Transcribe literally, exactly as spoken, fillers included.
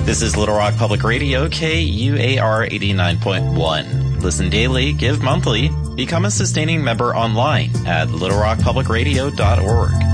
This is Little Rock Public Radio, K U A R eighty-nine point one. Listen daily, give monthly, become a sustaining member online at little rock public radio dot org.